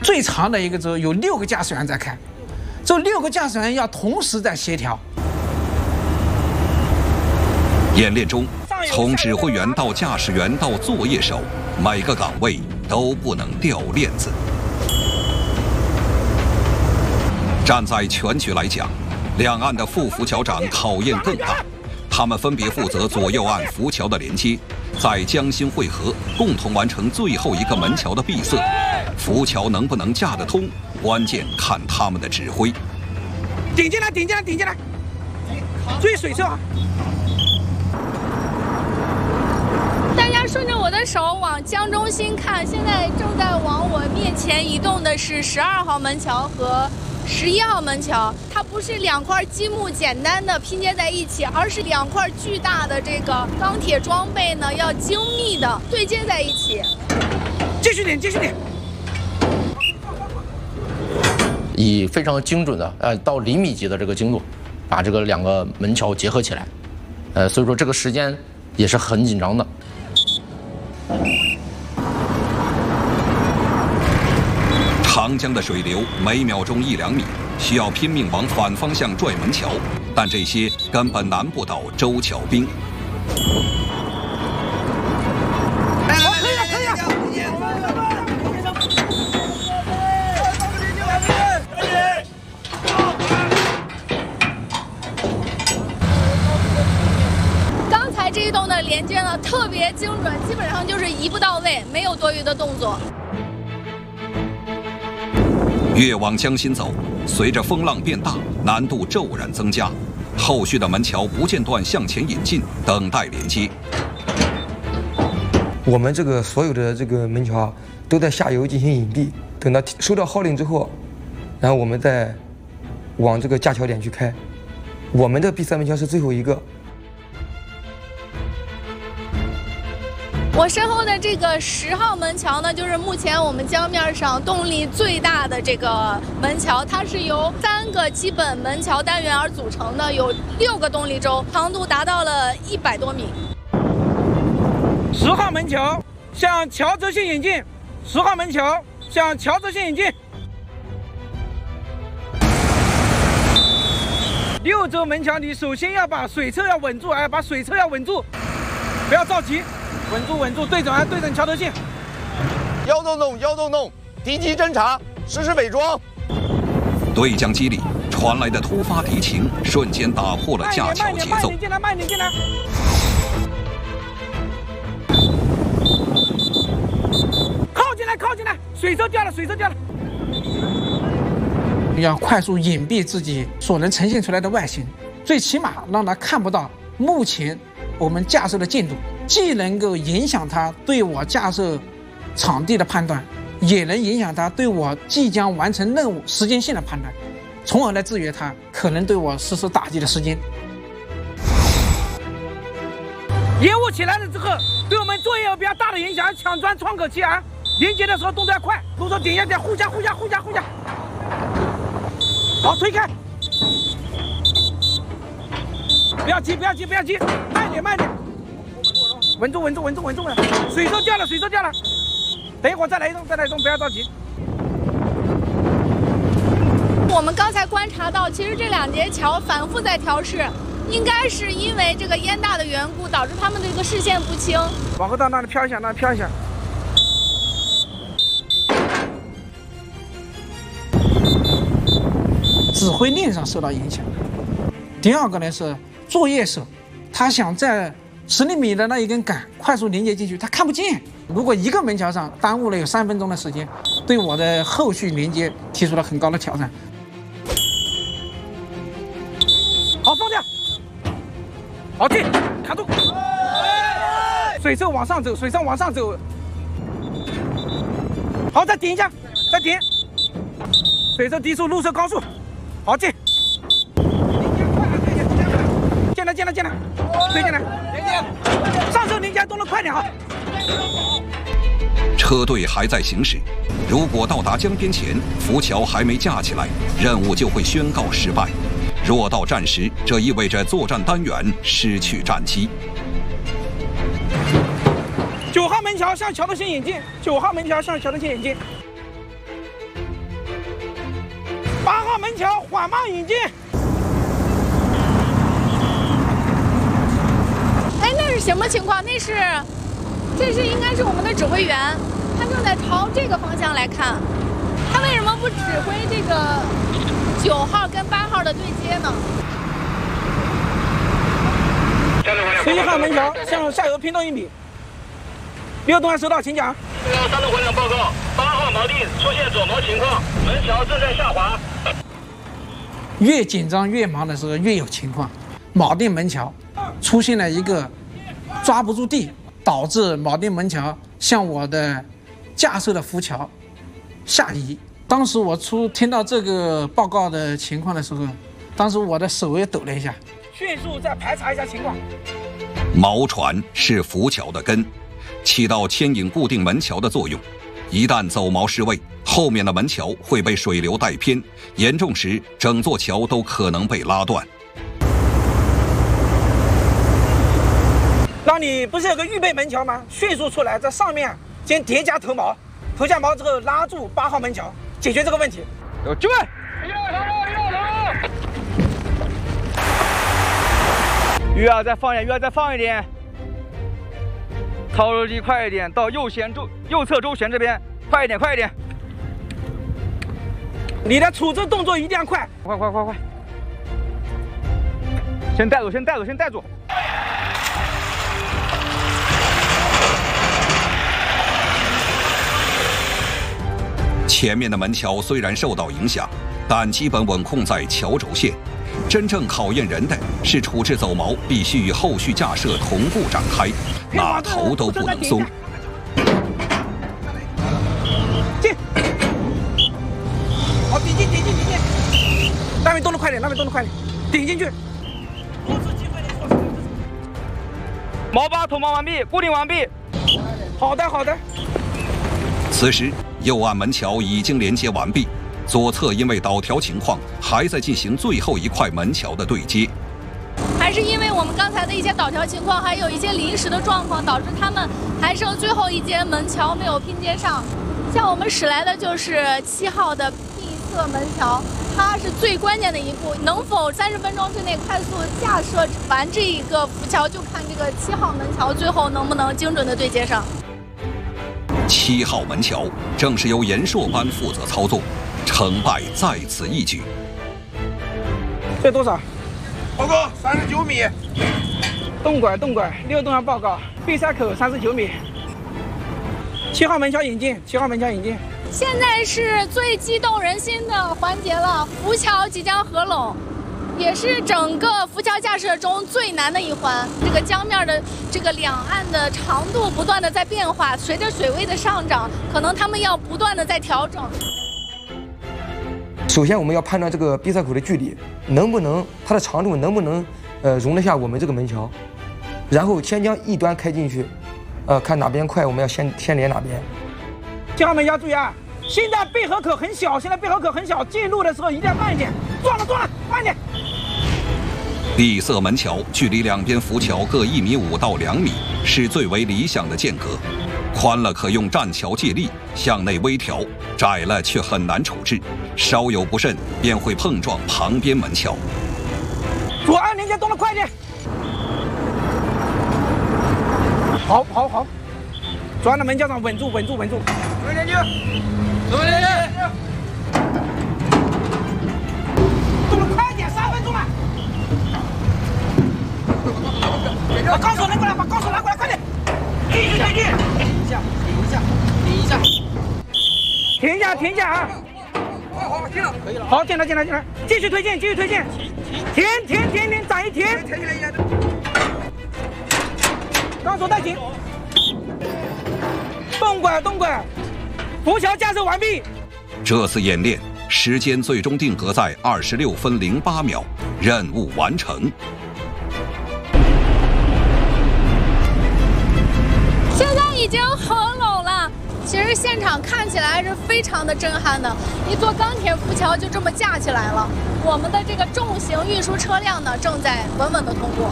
最长的一个轴有6个驾驶员在开，这6个驾驶员要同时在协调。 演练中，从指挥员到驾驶员到作业手，每个岗位都不能掉链子。站在全局来讲，两岸的副浮桥长考验更大。他们分别负责左右岸浮桥的连接，在江心汇合，共同完成最后一个门桥的闭塞。浮桥能不能架得通，关键看他们的指挥。 顶进来，顶进来，顶进来！注意水车啊！ 大家顺着我的手往江中心看，现在正在往我面前移动的是12号门桥和11号门桥。它不是2块积木简单的拼接在一起，而是2块巨大的这个钢铁装备呢，要精密的对接在一起。 继续点，继续点。 以非常精准的到厘米级的这个精度，把这个2个门桥结合起来。所以说这个时间也是很紧张的。 长江的水流每秒钟1-2米，需要拼命往反方向拽门桥，但这些根本难不倒周巧兵。 刚才这一栋的连接呢特别精准，基本上就是一步到位，没有多余的动作。 越往江心走，随着风浪变大，难度骤然增加。后续的门桥不间断向前引进，等待连接。 我们这个所有的这个门桥都在下游进行隐蔽，等到收到号令之后，然后我们再往这个架桥点去开。我们的闭塞门桥是最后一个。 我身后的这个10号门桥呢，就是目前我们江面上动力最大的这个门桥，它是由3个基本门桥单元而组成的，有6个动力轴，长度达到了100多米。 10号门桥向桥轴线引进，10号门桥向桥轴线引进。6轴门桥，你首先要把水车要稳住，把水车要稳住，不要着急。稳住，稳住，对准桥头线。 腰动动，腰动动，敌机侦察，实施伪装。 对讲机里传来的突发敌情，瞬间打破了架桥节奏。 慢点进来，慢点进来。靠近来，靠近来！水车掉了，水车掉了。要快速隐蔽自己所能呈现出来的外形，最起码让他看不到目前我们架设的进度。既能够影响他对我架设场地的判断，也能影响他对我即将完成任务时间线的判断，从而来制约他可能对我实施打击的时间。烟雾起来了之后，对我们作业有比较大的影响，抢钻窗口期啊！连接的时候动作要快，动作点一下，互加。好，推开。不要急，慢点。稳住！水车掉了！等一会儿再来一动，不要着急。 我们刚才观察到，其实这2节桥反复在调试，应该是因为这个烟大的缘故，导致他们的这个视线不清。 往后到那里飘一下，指挥链上受到影响。第2个呢是作业手，他想在10厘米的那一根杆快速连接进去，他看不见。如果一个门桥上耽误了有3分钟的时间，对我的后续连接提出了很高的挑战。好，放掉，好进，卡住，水车往上走，好，再点一下，水车低速，路车高速，好进，进来，推进来，上车连接动作快点啊！ 车队还在行驶，如果到达江边前，浮桥还没架起来，任务就会宣告失败。若到站时，这意味着作战单元失去战机。 9号门桥向桥头线引进，9号门桥向桥头线引进。 8号门桥缓慢引进。 哎，那是什么情况？这是应该是我们的指挥员，他正在朝这个方向来看。他为什么不指挥这个9号跟8号的对接呢 11号门桥向下游偏动1米。6段收到，请讲。 3路回两报告，8号锚定出现左锚情况，门桥正在下滑。 越紧张越忙的时候越有情况，锚定门桥出现了一个抓不住地，导致锚定门桥向我的架设的浮桥下移。当时我听到这个报告的情况的时候，当时我的手也抖了一下，迅速再排查一下情况。 锚船是浮桥的根，起到牵引固定门桥的作用。一旦走锚失位，后面的门桥会被水流带偏，严重时整座桥都可能被拉断。 那你不是有个预备门桥吗？迅速出来，在上面先叠加投锚，投下锚之后拉住8号门桥，解决这个问题。 有就位。鱼儿再放一点，鱼儿再放一点。操作机快一点，到右侧周旋这边，快一点，快一点。 你的处置动作一定要快， 快！先带住。 前面的门桥虽然受到影响，但基本稳控在桥轴线。真正考验人的是处置走锚必须与后续架设同步展开，哪头都不能松。 进，好，顶进，那边动得快点，顶进去。 锚把投锚完毕，固定完毕。 好的。 此时右岸门桥已经连接完毕，左侧因为倒条情况还在进行最后一块门桥的对接。 还是因为我们刚才的一些倒条情况，还有一些临时的状况，导致他们还剩最后一节门桥没有拼接上。像我们驶来的就是7号的闭塞门桥，它是最关键的一步，能否30分钟之内快速架设完这一个浮桥，就看这个7号门桥最后能不能精准的对接上。 7号门桥正是由严硕班负责操作，成败在此一举。 这多少？ 报告39米。 动拐，6动要报告，闭塞口39米。7号门桥引进。 现在是最激动人心的环节了，浮桥即将合拢，也是整个浮桥架设中最难的一环。这个江面的这个两岸的长度不断的在变化，随着水位的上涨，可能他们要不断的在调整。 首先，我们要判断这个闭塞口的距离它的长度能不能容得下我们这个门桥，然后先将一端开进去，看哪边快，我们要先连哪边。 7号门桥注意啊！现在闭合口很小，进入的时候一定要慢一点，撞了，慢一点。 闭塞门桥距离两边浮桥各1.5米到2米，是最为理想的间隔。宽了可用栈桥借力向内微调，窄了却很难处置，稍有不慎便会碰撞旁边门桥。 左岸连接动得快点。好，左岸的门桥上稳住。准备连接。动得快点，3分钟了。把钢索拿过来，快点！继续推进。停一下啊！好，停了，可以了。好，进来，继续推进。停，暂一停。钢索带紧。动拐，浮桥架设完毕。 这次演练时间最终定格在26分08秒，任务完成。 现在已经合拢了，其实现场看起来是非常的震撼的，一座钢铁浮桥就这么架起来了。我们的这个重型运输车辆呢，正在稳稳的通过。